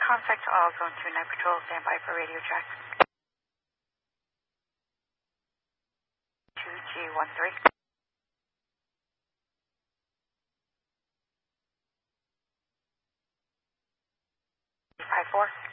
contact to all Zone 2 Night Patrol. Stand by for radio check. 2G13. 54.